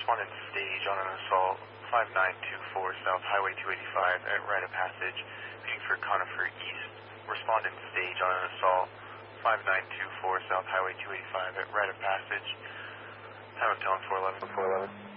respondent stage on an assault 5924 South Highway 285 at Rite of Passage, looking for Conifer East. Respondent stage on an assault 5924 South Highway 285 at Rite of Passage. Time of tone 411.